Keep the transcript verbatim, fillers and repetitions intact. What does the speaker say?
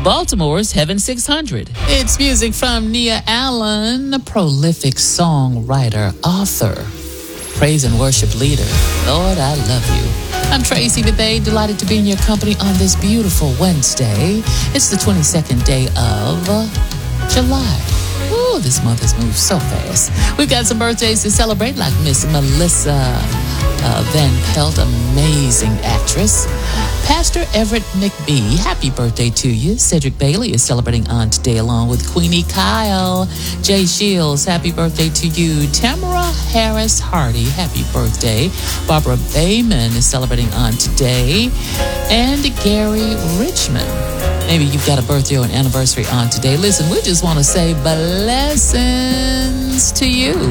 Baltimore's Heaven six hundred. It's music from Nia Allen, a prolific songwriter, author, praise and worship leader. Lord, I love you. I'm Tracy Bethea, delighted to be in your company on this beautiful Wednesday. It's the twenty-second day of July. Ooh, this month has moved so fast. We've got some birthdays to celebrate, like Miss Melissa uh, Van Pelt, amazing actress. Pastor Everett McBee, happy birthday to you. Cedric Bailey is celebrating on today, along with Queenie Kyle. Jay Shields, happy birthday to you. Tamara Harris Hardy, happy birthday. Barbara Bayman is celebrating on today. And Gary Richmond. Maybe you've got a birthday or an anniversary on today. Listen, we just want to say blessings to you.